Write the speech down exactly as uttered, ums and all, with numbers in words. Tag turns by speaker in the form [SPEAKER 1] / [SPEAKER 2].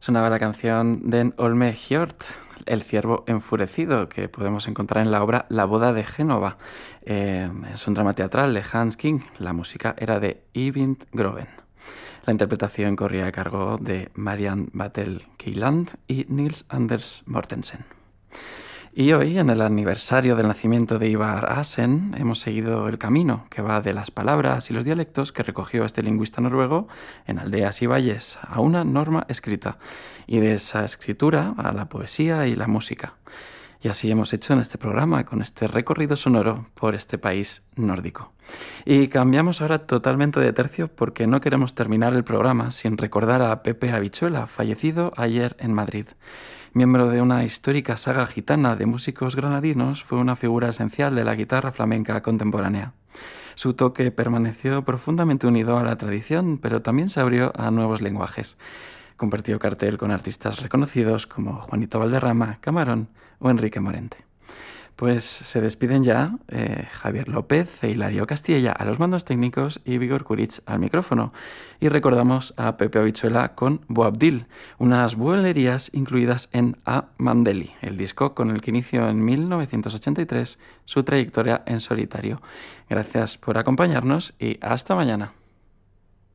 [SPEAKER 1] Sonaba la canción Den Olme Hjort, El ciervo enfurecido, que podemos encontrar en la obra La boda de Génova. Eh, es un drama teatral de Hans King. La música era de Eivind Groven. La interpretación corría a cargo de Marianne Battle Kieland y Nils Anders Mortensen. Y hoy, en el aniversario del nacimiento de Ivar Aasen, hemos seguido el camino que va de las palabras y los dialectos que recogió este lingüista noruego en aldeas y valles a una norma escrita, y de esa escritura a la poesía y la música. Y así hemos hecho en este programa, con este recorrido sonoro por este país nórdico. Y cambiamos ahora totalmente de tercio porque no queremos terminar el programa sin recordar a Pepe Habichuela, fallecido ayer en Madrid. Miembro de una histórica saga gitana de músicos granadinos, fue una figura esencial de la guitarra flamenca contemporánea. Su toque permaneció profundamente unido a la tradición, pero también se abrió a nuevos lenguajes. Compartió cartel con artistas reconocidos como Juanito Valderrama, Camarón o Enrique Morente. Pues se despiden ya eh, Javier López e Hilario Castilla a los mandos técnicos y Vigor Curitz al micrófono. Y recordamos a Pepe Habichuela con Boabdil, unas bulerías incluidas en A Mandeli, el disco con el que inició en mil novecientos ochenta y tres su trayectoria en solitario. Gracias por acompañarnos y hasta mañana.